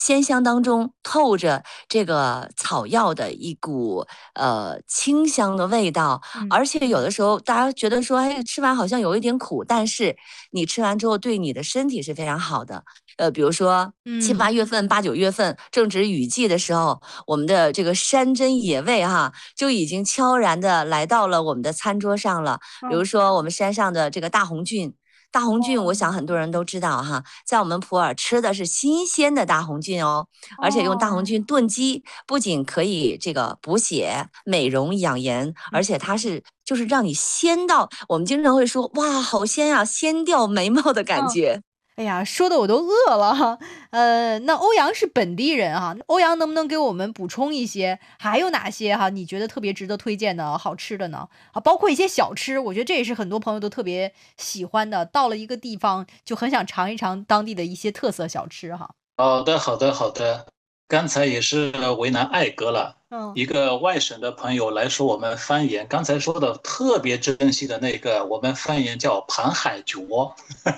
鲜香当中透着这个草药的一股清香的味道，而且有的时候大家觉得说，哎，吃完好像有一点苦，但是你吃完之后对你的身体是非常好的。比如说七八月份、八九月份正值雨季的时候，我们的这个山珍野味哈，就已经悄然的来到了我们的餐桌上了。比如说我们山上的这个大红菌。大红菌，我想很多人都知道哈，在我们普洱吃的是新鲜的大红菌哦，而且用大红菌炖鸡，不仅可以这个补血、美容、养颜，而且它是就是让你鲜到，我们经常会说哇，好鲜啊，鲜掉眉毛的感觉。 哎呀，说的我都饿了哈。那欧阳是本地人哈，欧阳能不能给我们补充一些，还有哪些哈你觉得特别值得推荐的好吃的呢？啊，包括一些小吃，我觉得这也是很多朋友都特别喜欢的。到了一个地方就很想尝一尝当地的一些特色小吃哈。 好的，好的，好的。刚才也是为难艾哥了。一个外省的朋友来说我们方言，刚才说的特别珍惜的那个，我们方言叫盘海角。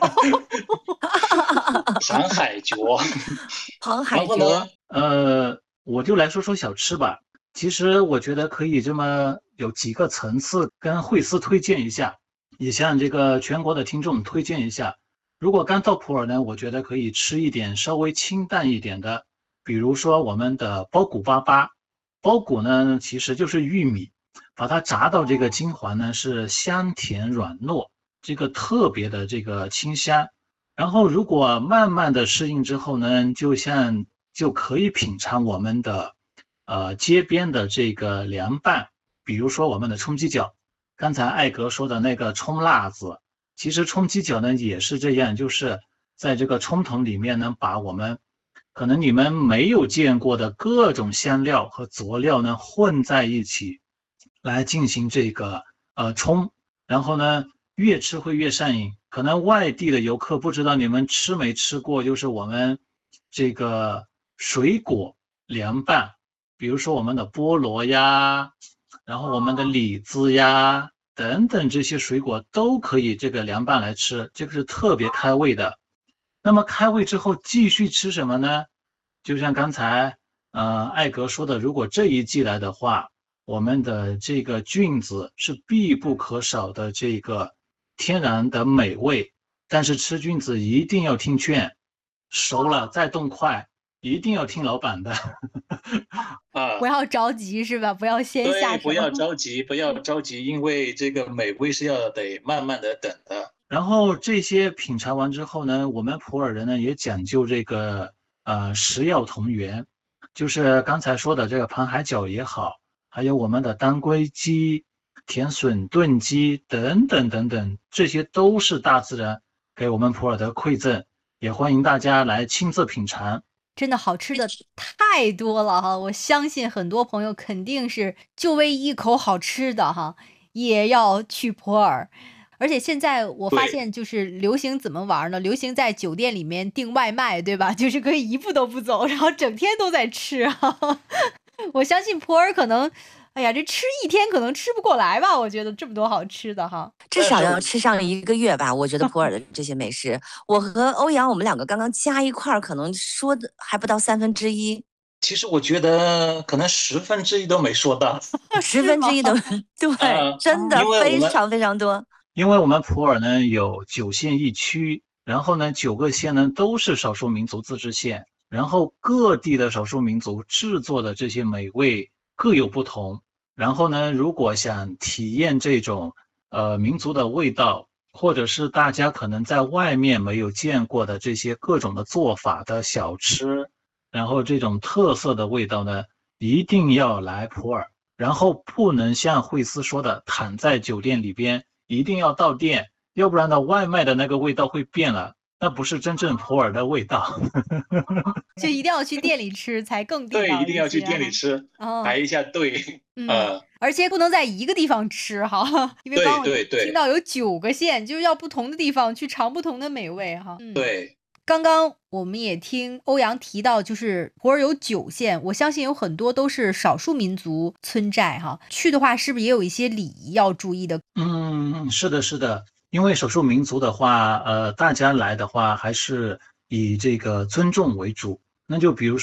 盘海角。 航海然后呢， 谸， 我就来说说小吃吧。其实我觉得可以这么有几个层次跟惠司推荐一下，也向这个全国的听众推荐一下。如果刚到普洱呢，我觉得可以吃一点稍微清淡一点的，比如说我们的包谷粑粑。包谷呢其实就是玉米，把它炸到这个金黄呢是香甜软糯，这个特别的这个清香。然后如果慢慢的适应之后呢，就可以品尝我们的街边的这个凉拌，比如说我们的冲鸡脚。刚才艾格说的那个冲辣子，其实冲鸡脚呢也是这样，就是在这个冲桶里面呢，把我们可能你们没有见过的各种香料和佐料呢混在一起来进行这个冲，然后呢越吃会越上瘾。可能外地的游客不知道你们吃没吃过，就是我们这个水果凉拌，比如说我们的菠萝呀，然后我们的李子呀等等，这些水果都可以这个凉拌来吃，这个是特别开胃的。那么开胃之后继续吃什么呢？就像刚才艾格说的，如果这一季来的话，我们的这个菌子是必不可少的这个天然的美味。但是吃菌子一定要听劝，熟了再动筷，一定要听老板的。 不要着急是吧？不要先下对， 手。 不要着急，不要着急，因为这个美味是要得慢慢的等的。 然后这些品尝完之后呢，我们普洱人呢也讲究这个食药同源，就是刚才说的这个盘海角也好，还有我们的当归鸡、甜笋炖鸡等等等等，这些都是大自然给我们普洱的馈赠，也欢迎大家来亲自品尝。 真的好吃的太多了哈，我相信很多朋友肯定是就为一口好吃的哈，也要去普洱。而且现在我发对， 现就是流行怎么玩呢？流行在酒店里面订外卖，对吧？就是可以一步都不走，然后整天都在吃哈。我相信普洱可能，哎呀，这吃一天可能吃不过来吧？我觉得这么多好吃的哈。 至少要吃上1个月吧。我觉得普洱的这些美食，我和欧阳我们两个刚刚加一块儿，可能说的还不到1/3， 其实我觉得可能1/10都没说到。 十是吗？ 分之一都对，真的因为我们非常非常多。 因为我们普洱呢有9县1区，然后呢9个县呢都是少数民族自治县，然后各地的少数民族制作的这些美味各有不同。然后呢，如果想体验这种民族的味道，或者是大家可能在外面没有见过的这些各种的做法的小吃，然后这种特色的味道呢，一定要来普洱。然后不能像惠司说的躺在酒店里边，一定要到店，要不然呢外卖的那个味道会变了，那不是真正普洱的味道。 就一定要去店里吃才更地对，一道定要去一些哈。 店里吃， 哦。 排一下队。 而且不能在一个地方吃哈，因为刚对刚我对对听到有9个县，就是要不同的地方去尝不同的美味哈。 对。 刚刚我们也听欧阳提到，就是普洱有9县，我相信有很多都是少数民族村寨哈。去的话，是不是也有一些礼仪要注意的？ 是的，是的，因为少数民族的话，大家来的话还是以这个尊重为主。 那就比如